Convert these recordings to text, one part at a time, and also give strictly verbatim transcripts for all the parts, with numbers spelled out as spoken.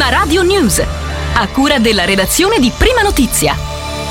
Prima Radio News, a cura della redazione di Prima Notizia.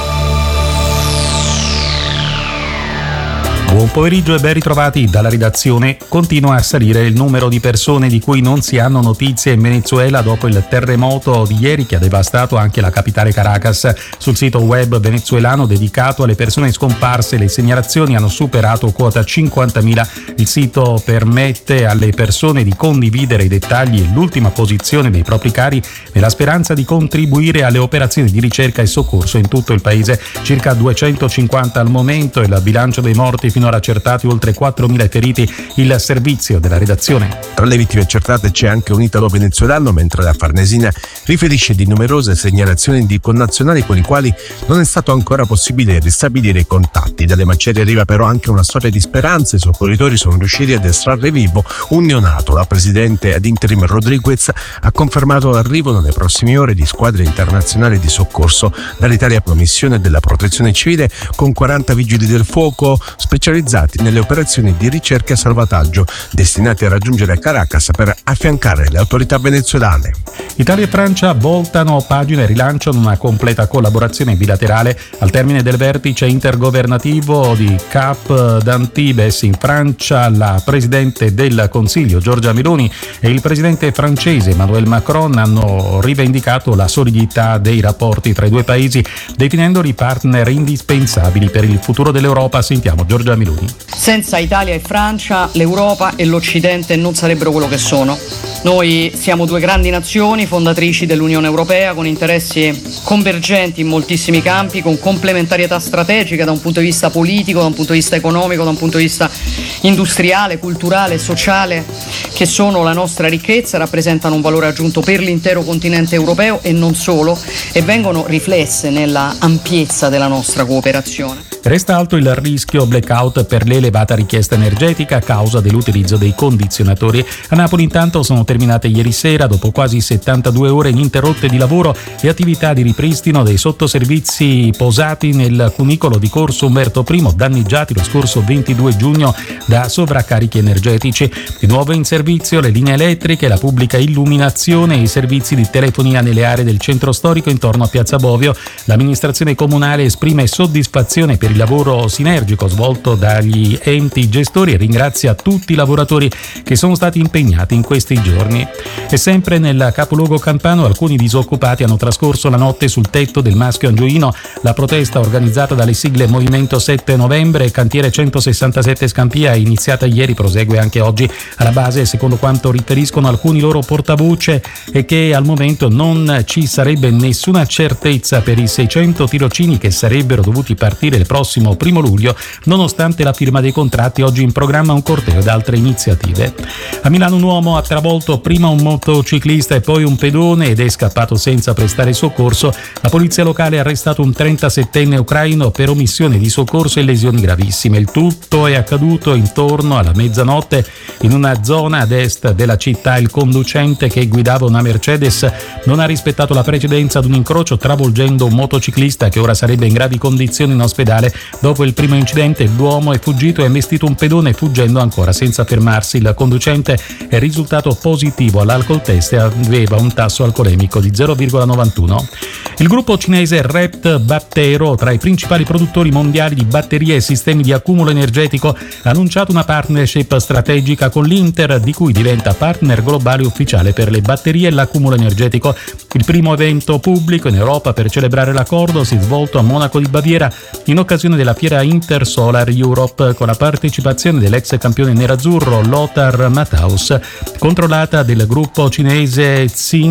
Buon pomeriggio e ben ritrovati dalla redazione. Continua a salire il numero di persone di cui non si hanno notizie in Venezuela dopo il terremoto di ieri che ha devastato anche la capitale Caracas. Sul sito web venezuelano dedicato alle persone scomparse le segnalazioni hanno superato quota cinquantamila. Il sito permette alle persone di condividere i dettagli e l'ultima posizione dei propri cari nella speranza di contribuire alle operazioni di ricerca e soccorso in tutto il paese. Circa duecentocinquanta al momento, il bilancio dei morti finora accertati oltre quattromila feriti. Il servizio della redazione. Tra le vittime accertate c'è anche un italo-venezuelano, mentre la Farnesina riferisce di numerose segnalazioni di connazionali con i quali non è stato ancora possibile ristabilire i contatti. Dalle macerie arriva però anche una storia di speranza. I soccorritori sono riusciti ad estrarre vivo un neonato. La presidente ad interim Rodriguez ha confermato l'arrivo nelle prossime ore di squadre internazionali di soccorso. Dall'Italia promissione della protezione civile con quaranta vigili del fuoco specializzati nelle operazioni di ricerca e salvataggio destinati a raggiungere Caracas per affiancare le autorità venezuelane. Italia e Francia voltano pagina e rilanciano una completa collaborazione bilaterale al termine del vertice intergovernativo di Cap d'Antibes in Francia. La Presidente del Consiglio Giorgia Meloni e il Presidente francese Emmanuel Macron hanno rivendicato la solidità dei rapporti tra i due paesi, definendoli partner indispensabili per il futuro dell'Europa. Sentiamo Giorgia Meloni. Senza Italia e Francia l'Europa e l'Occidente non sarebbero quello che sono. Noi siamo due grandi nazioni fondatrici dell'Unione Europea con interessi convergenti in moltissimi campi, con complementarietà strategica da un punto di vista politico, da un punto di vista economico, da un punto di vista industriale, culturale, sociale, che sono la nostra ricchezza, rappresentano un valore aggiunto per l'intero continente europeo e non solo, e vengono riflesse nella ampiezza della nostra cooperazione. Resta alto il rischio blackout per l'elevata richiesta energetica a causa dell'utilizzo dei condizionatori. A Napoli intanto sono terminate ieri sera, dopo quasi settantadue ore ininterrotte di lavoro, le attività di ripristino dei sottoservizi posati nel cunicolo di Corso Umberto I, danneggiati lo scorso ventidue giugno da sovraccarichi energetici. Di nuovo in servizio le linee elettriche, la pubblica illuminazione e i servizi di telefonia nelle aree del centro storico intorno a Piazza Bovio. L'amministrazione comunale esprime soddisfazione per il lavoro sinergico svolto dagli enti gestori e ringrazia tutti i lavoratori che sono stati impegnati in questi giorni. E sempre nel capoluogo campano alcuni disoccupati hanno trascorso la notte sul tetto del Maschio Angioino. La protesta organizzata dalle sigle Movimento sette Novembre e Cantiere centosessantasette Scampia, iniziata ieri, prosegue anche oggi. Alla base, secondo quanto riferiscono alcuni loro portavoce, è che al momento non ci sarebbe nessuna certezza per i seicento tirocini che sarebbero dovuti partire il prossimo primo luglio, nonostante la firma dei contratti. Oggi in programma un corteo ed altre iniziative. A Milano un uomo ha travolto prima un motociclista e poi un pedone ed è scappato senza prestare soccorso. La polizia locale ha arrestato un trentasettenne ucraino per omissione di soccorso e lesioni gravissime. Il tutto è accaduto intorno alla mezzanotte in una zona ad est della città. Il conducente, che guidava una Mercedes, non ha rispettato la precedenza ad un incrocio, travolgendo un motociclista che ora sarebbe in gravi condizioni in ospedale. Dopo il primo incidente l'uomo è fuggito e ha investito un pedone fuggendo ancora senza fermarsi. Il conducente è risultato positivo all'alcol test e aveva un tasso alcolemico di zero virgola novantuno. Il gruppo cinese Rept Battero, tra i principali produttori mondiali di batterie e sistemi di accumulo energetico, ha annunciato una partnership strategica con l'Inter, di cui diventa partner globale ufficiale per le batterie e l'accumulo energetico. Il primo evento pubblico in Europa per celebrare l'accordo si è svolto a Monaco di Baviera in occasione della fiera Intersolar Europe, con la partecipazione dell'ex campione nerazzurro Lothar Matthaus, controllata del gruppo cinese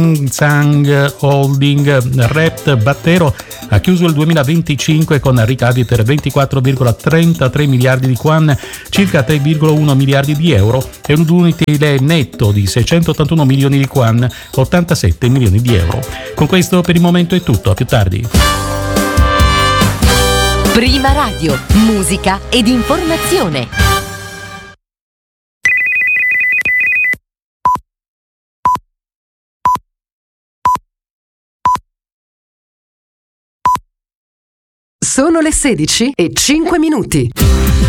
Tsingshan Holding. Rept Battero ha chiuso il duemilaventicinque con ricavi per ventiquattro virgola trentatré miliardi di yuan, circa tre virgola uno miliardi di euro, e un utile netto di seicentottantuno milioni di yuan, ottantasette milioni di euro. Con questo per il momento è tutto, a più tardi. Prima Radio, musica ed informazione. Sono le sedici e cinque minuti.